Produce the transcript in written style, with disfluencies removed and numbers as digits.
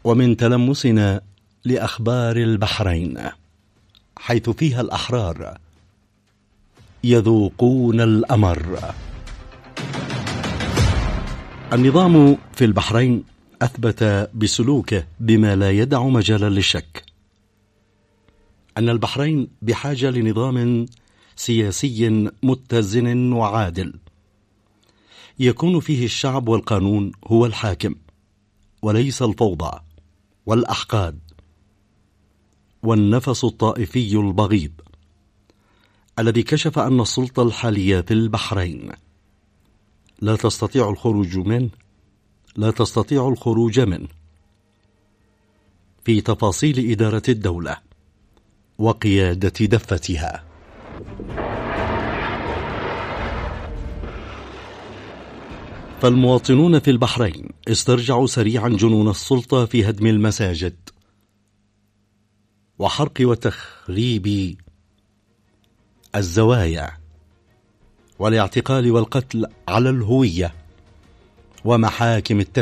ومن تلمسنا لأخبار البحرين، حيث فيها الأحرار يذوقون الأمر. النظام في البحرين أثبت بسلوكه بما لا يدع مجالا للشك أن البحرين بحاجة لنظام سياسي متزن وعادل، يكون فيه الشعب والقانون هو الحاكم، وليس الفوضى والأحقاد والنفس الطائفي البغيض الذي كشف أن السلطة الحالية في البحرين لا تستطيع الخروج منه في تفاصيل إدارة الدولة وقيادة دفتها. فالمواطنون في البحرين استرجعوا سريعا جنون السلطة في هدم المساجد وحرق وتخريب الزوايا والاعتقال والقتل على الهوية ومحاكم التفتيش.